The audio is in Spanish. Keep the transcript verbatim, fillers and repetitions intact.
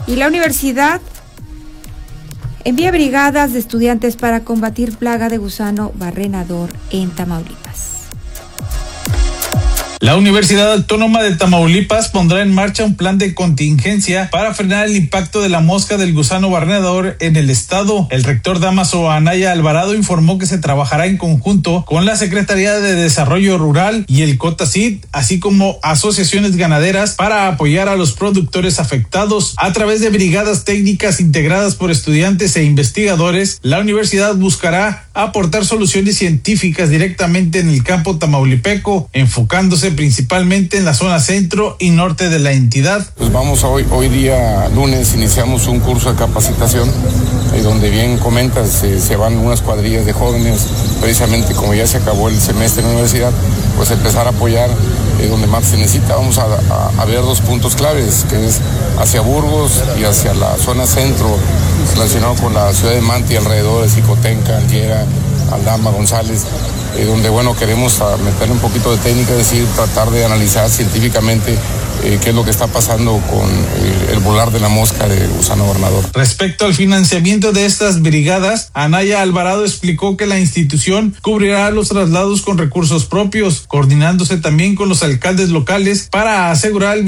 Y la universidad envía brigadas de estudiantes para combatir plaga de gusano barrenador en Tamaulipas. La Universidad Autónoma de Tamaulipas pondrá en marcha un plan de contingencia para frenar el impacto de la mosca del gusano barrenador en el estado. El rector Dámaso Anaya Alvarado informó que se trabajará en conjunto con la Secretaría de Desarrollo Rural y el COTACIT, así como asociaciones ganaderas, para apoyar a los productores afectados. A través de brigadas técnicas integradas por estudiantes e investigadores, la universidad buscará aportar soluciones científicas directamente en el campo tamaulipeco, enfocándose principalmente en la zona centro y norte de la entidad. Pues vamos a hoy, hoy día lunes iniciamos un curso de capacitación, eh, donde bien comentas, eh, se van unas cuadrillas de jóvenes, precisamente como ya se acabó el semestre en la universidad, pues empezar a apoyar eh, donde más se necesita. Vamos a, a, a ver dos puntos claves, que es hacia Burgos y hacia la zona centro, relacionado con la ciudad de Manta y alrededores, Xicotenca, Algera, Aldama, González, eh, donde bueno queremos meterle un poquito de técnica, es decir, tratar de analizar científicamente eh, qué es lo que está pasando con eh, el volar de la mosca de gusano barrenador. Respecto al financiamiento de estas brigadas, Anaya Alvarado explicó que la institución cubrirá los traslados con recursos propios, coordinándose también con los alcaldes locales para asegurar el